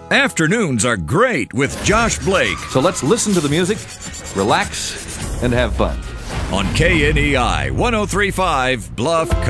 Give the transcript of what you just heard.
Afternoons are great with Josh Blake So let's listen to the music, relax, and have fun. on KNEI 103.5 Bluff.